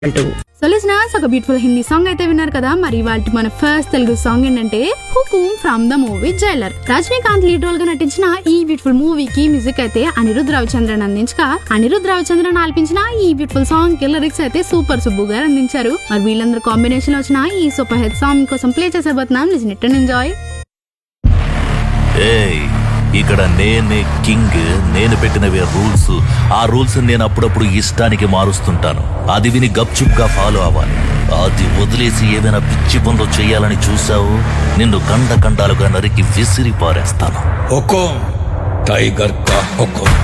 So listeners, ఒక beautiful Hindi song అయితే విన్నారు కదా. మరి వాటి మన ఫస్ట్ తెలుగు సాంగ్ ఏంటంటే Hukum from the movie Jailer. Rajinikanth lead role గా నటించిన ఈ బ్యూటిఫుల్ మూవీకి మ్యూజిక్ అయితే అనిరుద్ రవిచంద్రన్ అందించగా, అనిరుద్ రవిచంద్రన్ ఆలపించిన ఈ బ్యూటిఫుల్ సాంగ్ కి లిరిక్స్ అయితే సూపర్ సుబ్బు గారు అందించారు. మరి వీళ్ళందరూ కాంబినేషన్ లో వచ్చిన ఈ సూపర్ హిట్ సాంగ్ కోసం play చేసేబోతున్నాం. Listen it and enjoy. ఇక్కడ నేనే కింగ్, నేను పెట్టినవే రూల్స్. ఆ రూల్స్ నేను అప్పుడప్పుడు ఇష్టానికి మారుస్తుంటాను. అది విని గప్చుప్ గా ఫాలో అవ్వాలి. అది వదిలేసి ఏమైనా పిచ్చి పనులు చేయాలని చూసావు, నిన్ను కండ కండాలుగా నరికి విసిరి పారేస్తాను. హుకుం, టైగర్ కా హుకుం.